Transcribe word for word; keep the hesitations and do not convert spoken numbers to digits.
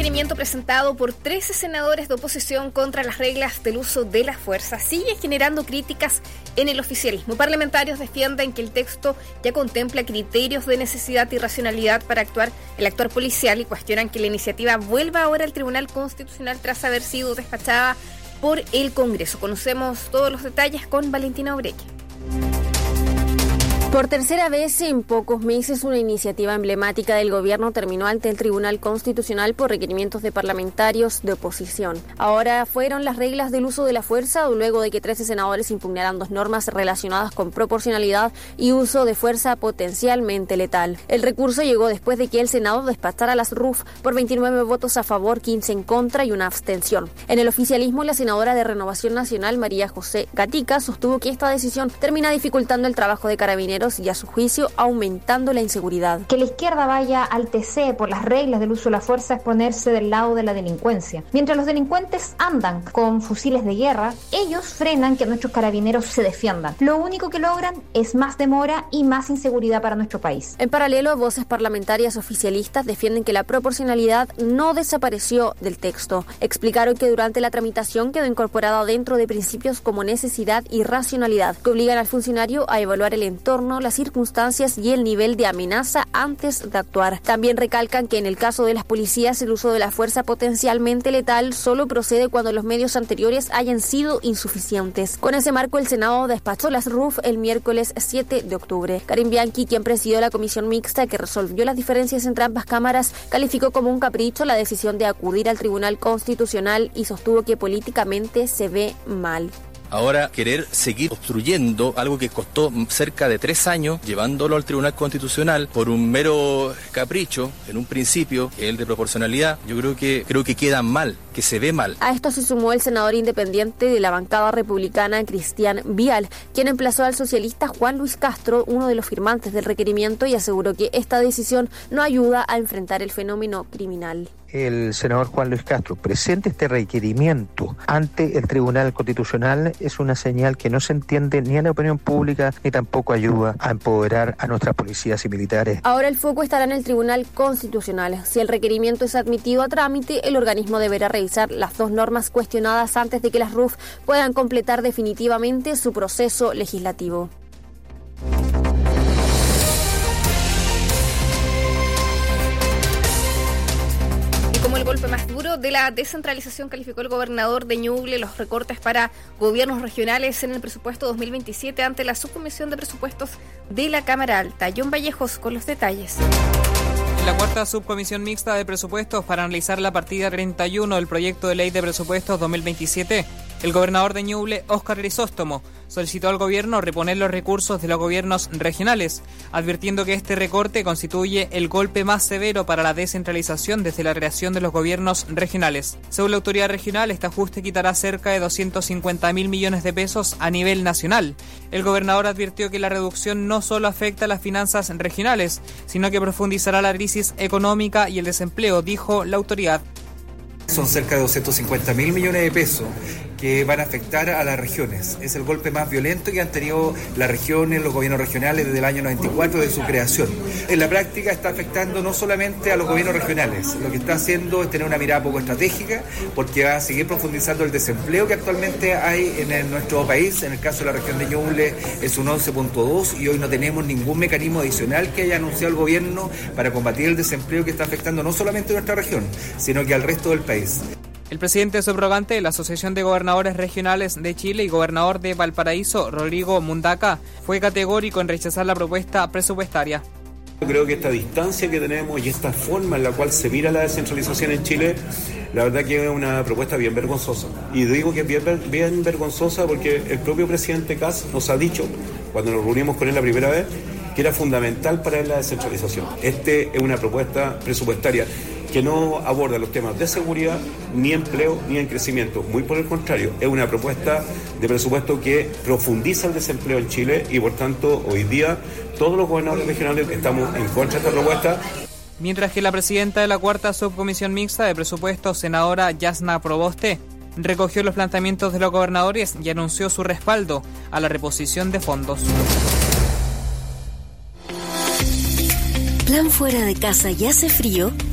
requerimiento presentado por trece senadores de oposición contra las reglas del uso de la fuerza sigue generando críticas en el oficialismo. Parlamentarios defienden que el texto ya contempla criterios de necesidad y racionalidad para actuar el actuar policial y cuestionan que la iniciativa vuelva ahora al Tribunal Constitucional tras haber sido despachada por el Congreso. Conocemos todos los detalles con Valentina Obreque. Por tercera vez en pocos meses, una iniciativa emblemática del gobierno terminó ante el Tribunal Constitucional por requerimientos de parlamentarios de oposición. Ahora fueron las reglas del uso de la fuerza, luego de que trece senadores impugnaran dos normas relacionadas con proporcionalidad y uso de fuerza potencialmente letal. El recurso llegó después de que el Senado despachara las R U F por veintinueve votos a favor, quince en contra y una abstención. En el oficialismo, la senadora de Renovación Nacional, María José Gatica, sostuvo que esta decisión termina dificultando el trabajo de Carabineros y, a su juicio, aumentando la inseguridad. Que la izquierda vaya al T C por las reglas del uso de la fuerza es ponerse del lado de la delincuencia. Mientras los delincuentes andan con fusiles de guerra, ellos frenan que nuestros carabineros se defiendan. Lo único que logran es más demora y más inseguridad para nuestro país. En paralelo, voces parlamentarias oficialistas defienden que la proporcionalidad no desapareció del texto. Explicaron que durante la tramitación quedó incorporada dentro de principios como necesidad y racionalidad, que obligan al funcionario a evaluar el entorno, las circunstancias y el nivel de amenaza antes de actuar. También recalcan que en el caso de las policías el uso de la fuerza potencialmente letal solo procede cuando los medios anteriores hayan sido insuficientes. Con ese marco, el Senado despachó las R U F el miércoles siete de octubre. Karim Bianchi, quien presidió la comisión mixta que resolvió las diferencias entre ambas cámaras, calificó como un capricho la decisión de acudir al Tribunal Constitucional y sostuvo que políticamente se ve mal. Ahora querer seguir obstruyendo algo que costó cerca de tres años, llevándolo al Tribunal Constitucional por un mero capricho, en un principio, el de proporcionalidad, yo creo que creo que queda mal, que se ve mal. A esto se sumó el senador independiente de la bancada republicana, Cristian Vial, quien emplazó al socialista Juan Luis Castro, uno de los firmantes del requerimiento, y aseguró que esta decisión no ayuda a enfrentar el fenómeno criminal. El senador Juan Luis Castro presente este requerimiento ante el Tribunal Constitucional es una señal que no se entiende ni en la opinión pública ni tampoco ayuda a empoderar a nuestras policías y militares. Ahora el foco estará en el Tribunal Constitucional. Si el requerimiento es admitido a trámite, el organismo deberá revisar las dos normas cuestionadas antes de que las R U F puedan completar definitivamente su proceso legislativo. Como el golpe más duro de la descentralización, calificó el gobernador de Ñuble los recortes para gobiernos regionales en el presupuesto dos mil veintisiete ante la subcomisión de presupuestos de la Cámara Alta. John Vallejos con los detalles. La cuarta subcomisión mixta de presupuestos para analizar la partida treinta y uno del proyecto de ley de presupuestos dos mil veintisiete, el gobernador de Ñuble, Óscar Grisóstomo, solicitó al gobierno reponer los recursos de los gobiernos regionales, advirtiendo que este recorte constituye el golpe más severo para la descentralización desde la creación de los gobiernos regionales. Según la autoridad regional, este ajuste quitará cerca de doscientos cincuenta mil millones de pesos a nivel nacional. El gobernador advirtió que la reducción no solo afecta a las finanzas regionales, sino que profundizará la crisis económica y el desempleo, dijo la autoridad. Son cerca de doscientos cincuenta mil millones de pesos que van a afectar a las regiones. Es el golpe más violento que han tenido las regiones, los gobiernos regionales desde el año noventa y cuatro de su creación. En la práctica está afectando no solamente a los gobiernos regionales, lo que está haciendo es tener una mirada poco estratégica porque va a seguir profundizando el desempleo que actualmente hay en el, nuestro país. En el caso de la región de Ñuble es un once punto dos y hoy no tenemos ningún mecanismo adicional que haya anunciado el gobierno para combatir el desempleo que está afectando no solamente a nuestra región, sino que al resto del país. El presidente subrogante de la Asociación de Gobernadores Regionales de Chile y gobernador de Valparaíso, Rodrigo Mundaca, fue categórico en rechazar la propuesta presupuestaria. Yo creo que esta distancia que tenemos y esta forma en la cual se mira la descentralización en Chile, la verdad que es una propuesta bien vergonzosa. Y digo que es bien, bien vergonzosa porque el propio presidente Kast nos ha dicho, cuando nos reunimos con él la primera vez, que era fundamental para él la descentralización. Este es una propuesta presupuestaria que no aborda los temas de seguridad, ni empleo, ni en crecimiento. Muy por el contrario, es una propuesta de presupuesto que profundiza el desempleo en Chile y por tanto hoy día todos los gobernadores regionales estamos en contra de esta propuesta. Mientras que la presidenta de la cuarta subcomisión mixta de presupuestos, senadora Yasna Proboste, recogió los planteamientos de los gobernadores y anunció su respaldo a la reposición de fondos. Plan fuera de casa y hace frío.